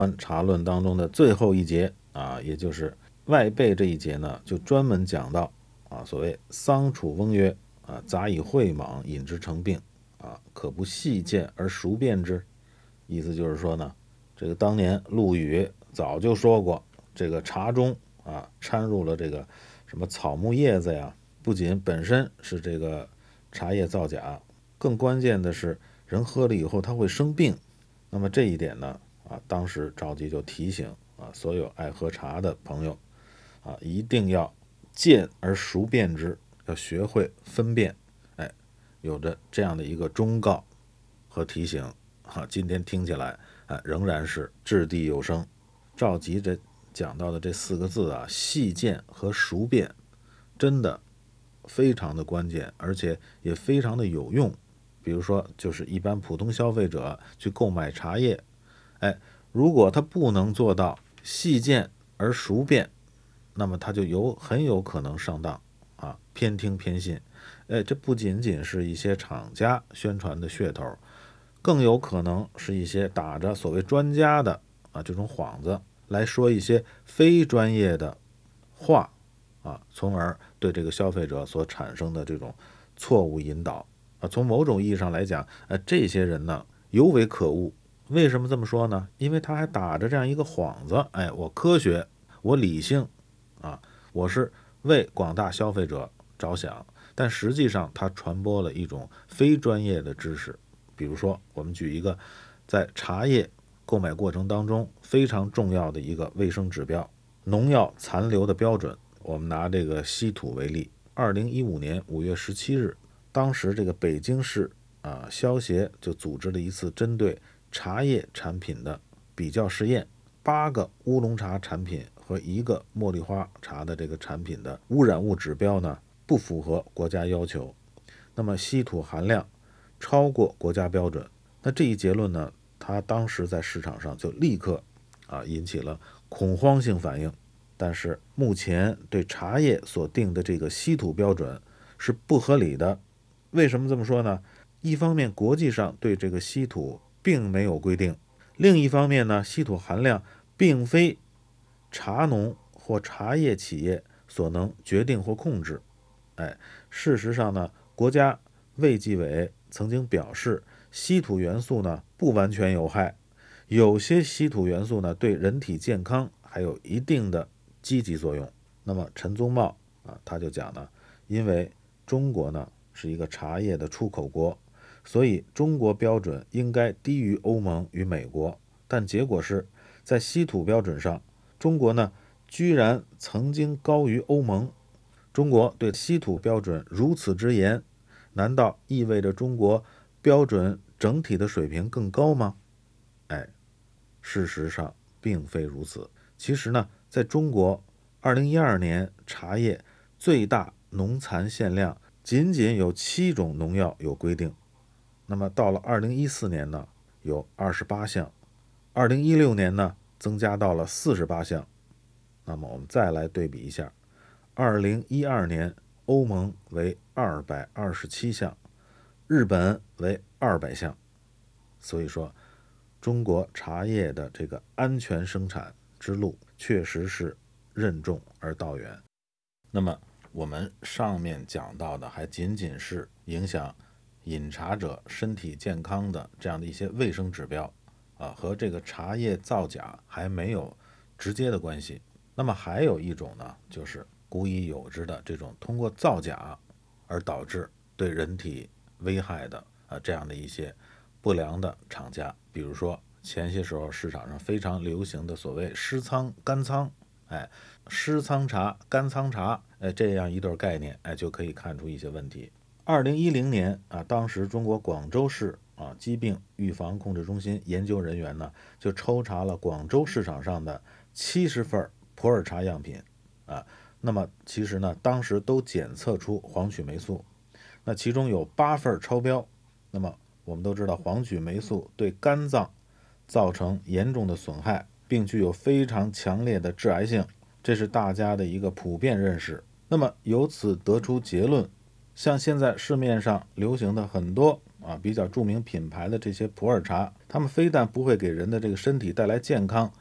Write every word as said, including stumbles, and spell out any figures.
茶论当中的最后一节啊，也就是外备这一节呢，就专门讲到啊，所谓桑楚翁曰啊，杂以会莽，引之成病啊，可不细见而熟辨之。意思就是说呢，这个当年陆羽早就说过，这个茶中啊掺入了这个什么草木叶子呀，不仅本身是这个茶叶造假，更关键的是人喝了以后他会生病。那么这一点呢，啊，当时赵佶就提醒啊，所有爱喝茶的朋友啊，一定要见而熟辨之，要学会分辨。哎，有着这样的一个忠告和提醒啊，今天听起来啊，仍然是掷地有声。赵佶这讲到的这四个字啊，细见和熟辨，真的非常的关键，而且也非常的有用。比如说，就是一般普通消费者去购买茶叶，哎，如果他不能做到细见而熟辨，那么他就有很有可能上当啊，偏听偏信。哎，这不仅仅是一些厂家宣传的噱头，更有可能是一些打着所谓专家的啊这种幌子来说一些非专业的话啊，从而对这个消费者所产生的这种错误引导啊。从某种意义上来讲，呃，这些人呢尤为可恶。为什么这么说呢？因为他还打着这样一个幌子，哎，我科学，我理性啊，我是为广大消费者着想，但实际上他传播了一种非专业的知识。比如说，我们举一个在茶叶购买过程当中非常重要的一个卫生指标——农药残留的标准。我们拿这个稀土为例，二零一五年五月十七日，当时这个北京市啊消协就组织了一次针对茶叶产品的比较试验，八个乌龙茶产品和一个茉莉花茶的这个产品的污染物指标呢不符合国家要求，那么稀土含量超过国家标准。那这一结论呢，它当时在市场上就立刻啊引起了恐慌性反应。但是目前对茶叶所定的这个稀土标准是不合理的。为什么这么说呢？一方面，国际上对这个稀土并没有规定；另一方面呢，稀土含量并非茶农或茶叶企业所能决定或控制。哎，事实上呢，国家卫计委曾经表示，稀土元素呢不完全有害，有些稀土元素呢对人体健康还有一定的积极作用。那么陈宗茂啊，他就讲呢，因为中国呢是一个茶叶的出口国，所以中国标准应该低于欧盟与美国。但结果是在稀土标准上，中国呢居然曾经高于欧盟。中国对稀土标准如此之严，难道意味着中国标准整体的水平更高吗？哎，事实上并非如此。其实呢，在中国，二零一二年茶叶最大农残限量仅仅有七种农药有规定，那么到了二零一四年呢，有二十八项，二零一六年呢，增加到了四十八项。那么我们再来对比一下，二零一二年欧盟为二百二十七项，日本为二百项。所以说，中国茶叶的这个安全生产之路确实是任重而道远。那么我们上面讲到的还仅仅是影响饮茶者身体健康的这样的一些卫生指标啊，和这个茶叶造假还没有直接的关系。那么还有一种呢，就是古已有之的这种通过造假而导致对人体危害的啊这样的一些不良的厂家。比如说前些时候市场上非常流行的所谓湿仓干仓，哎，湿仓茶干仓茶，哎，这样一对概念，哎，就可以看出一些问题。二零一零年啊，当时中国广州市啊疾病预防控制中心研究人员呢，就抽查了广州市场上的七十份普洱茶样品啊，那么其实呢，当时都检测出黄曲霉素，那其中有八份超标。那么我们都知道，黄曲霉素对肝脏造成严重的损害，并具有非常强烈的致癌性，这是大家的一个普遍认识。那么由此得出结论，像现在市面上流行的很多啊比较著名品牌的这些普洱茶，它们非但不会给人的这个身体带来健康，